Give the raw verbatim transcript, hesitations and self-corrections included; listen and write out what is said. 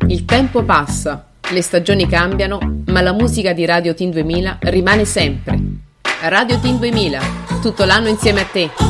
Il tempo passa, le stagioni cambiano, ma la musica di Radio Teen duemila rimane sempre. Radio Teen duemila, tutto l'anno insieme a te.